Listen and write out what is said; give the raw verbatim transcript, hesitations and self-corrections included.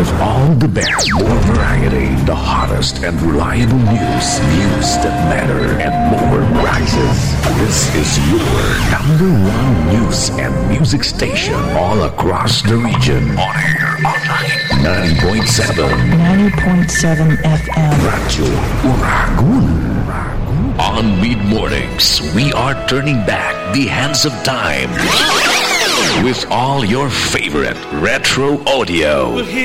With all the best, more variety, the hottest and reliable news, news that matter, and more prizes. This is your number one news and music station all across the region. On air, online, ninety point seven. ninety point seven F M. Radyo Uragun. On Mid Mornings, we are turning back the hands of time with all your favorite retro audio.